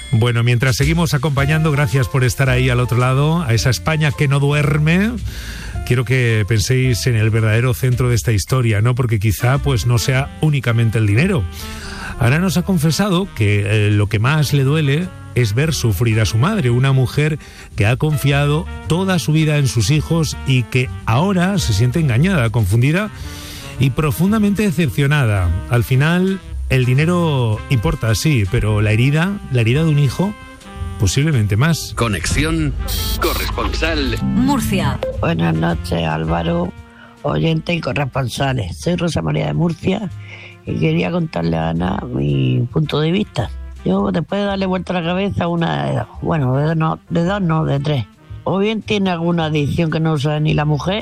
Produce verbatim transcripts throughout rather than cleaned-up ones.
Bueno, mientras seguimos acompañando, gracias por estar ahí al otro lado, a esa España que no duerme. Quiero que penséis en el verdadero centro de esta historia, ¿no? Porque quizá pues no sea únicamente el dinero. Ana nos ha confesado que eh, lo que más le duele es ver sufrir a su madre, una mujer que ha confiado toda su vida en sus hijos y que ahora se siente engañada, confundida y profundamente decepcionada. Al final, el dinero importa, sí, pero la herida, la herida de un hijo, posiblemente más. Conexión corresponsal Murcia. Buenas noches, Álvaro, oyente y corresponsales. Soy Rosa María de Murcia y quería contarle a Ana mi punto de vista. Yo, después de darle vuelta a la cabeza, una de dos, bueno, de, no, de dos no, de tres. O bien tiene alguna adicción que no sabe ni la mujer,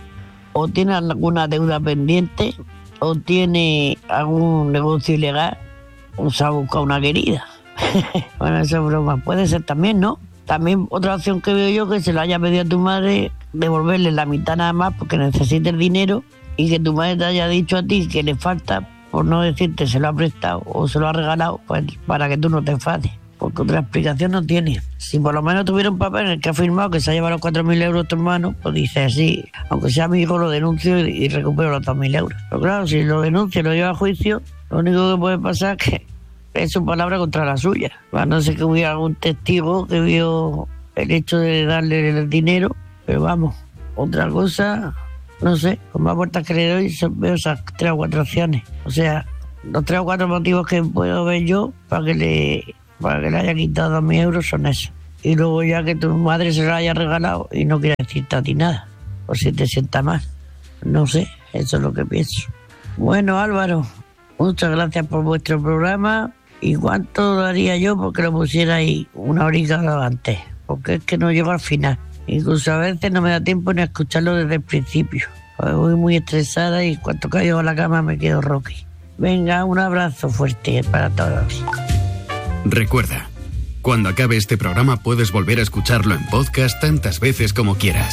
o tiene alguna deuda pendiente, o tiene algún negocio ilegal, o se ha buscado una querida. Bueno, eso es broma. Puede ser también, ¿no? También otra opción que veo yo, que se lo haya pedido a tu madre, devolverle la mitad nada más porque necesita el dinero, y que tu madre te haya dicho a ti que le falta, por no decirte se lo ha prestado o se lo ha regalado, pues para que tú no te enfades. Porque otra explicación no tiene. Si por lo menos tuviera un papel en el que ha firmado que se ha llevado los cuatro mil euros tu hermano, pues dice sí, aunque sea mi hijo lo denuncio y, y recupero los dos mil euros. Pero claro, si lo denuncia y lo lleva a juicio, lo único que puede pasar es que es su palabra contra la suya. A no ser que hubiera algún testigo que vio el hecho de darle el dinero, pero vamos, otra cosa, no sé, con más vueltas que le doy veo esas tres o cuatro opciones. O sea, los tres o cuatro motivos que puedo ver yo para que le, para que le haya quitado dos mil euros son esos. Y luego ya que tu madre se lo haya regalado y no quiere decirte a ti nada, por si te sienta mal. No sé, eso es lo que pienso. Bueno, Álvaro, muchas gracias por vuestro programa. ¿Y cuánto daría yo porque lo pusiera ahí una horita antes? Porque es que no llego al final. Incluso a veces no me da tiempo ni a escucharlo desde el principio. Voy muy estresada y cuando caigo a la cama me quedo rocky. Venga, un abrazo fuerte para todos. Recuerda, cuando acabe este programa puedes volver a escucharlo en podcast tantas veces como quieras.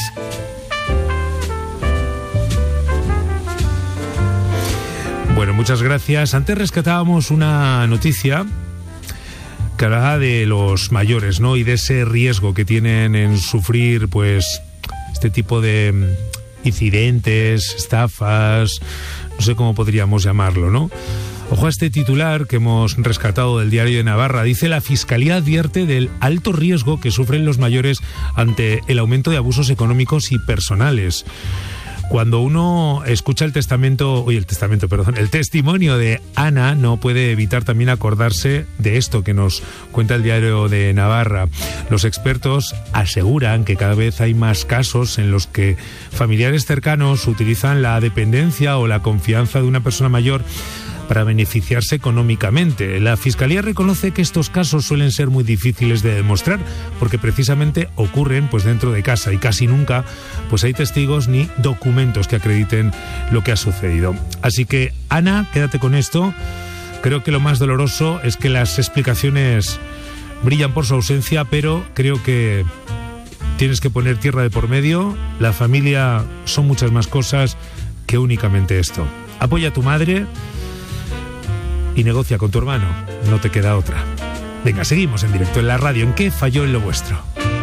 Bueno, muchas gracias. Antes rescatábamos una noticia que hablaba de los mayores, ¿no? Y de ese riesgo que tienen en sufrir, pues, este tipo de incidentes, estafas, no sé cómo podríamos llamarlo, ¿no? Ojo a este titular que hemos rescatado del Diario de Navarra. Dice: la Fiscalía advierte del alto riesgo que sufren los mayores ante el aumento de abusos económicos y personales. Cuando uno escucha el testamento, oye, el testamento, perdón, el testimonio de Ana, no puede evitar también acordarse de esto que nos cuenta el Diario de Navarra. Los expertos aseguran que cada vez hay más casos en los que familiares cercanos utilizan la dependencia o la confianza de una persona mayor para beneficiarse económicamente. La Fiscalía reconoce que estos casos suelen ser muy difíciles de demostrar porque precisamente ocurren pues dentro de casa y casi nunca pues hay testigos ni documentos que acrediten lo que ha sucedido. Así que, Ana, quédate con esto. Creo que lo más doloroso es que las explicaciones brillan por su ausencia, pero creo que tienes que poner tierra de por medio. La familia son muchas más cosas que únicamente esto. Apoya a tu madre y negocia con tu hermano, no te queda otra. Venga, seguimos en directo en la radio. ¿En qué falló en lo vuestro?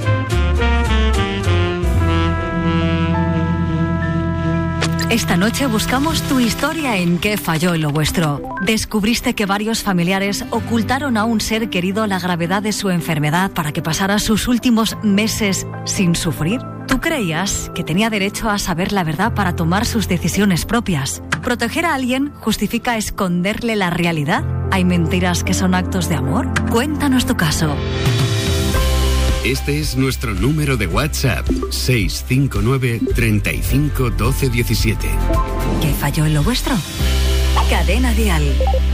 Esta noche buscamos tu historia en qué falló en lo vuestro. ¿Descubriste que varios familiares ocultaron a un ser querido la gravedad de su enfermedad para que pasara sus últimos meses sin sufrir? ¿Tú creías que tenía derecho a saber la verdad para tomar sus decisiones propias? ¿Proteger a alguien justifica esconderle la realidad? ¿Hay mentiras que son actos de amor? Cuéntanos tu caso. Este es nuestro número de WhatsApp, seis cinco nueve, treinta y cinco, doce, diecisiete. ¿Qué falló en lo vuestro? Cadena Dial.